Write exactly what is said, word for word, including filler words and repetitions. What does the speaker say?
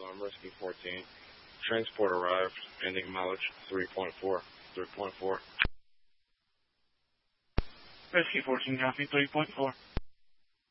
I'm Risky fourteen. Transport arrived, ending mileage three point four. three point four. Risky fourteen, copy three point four.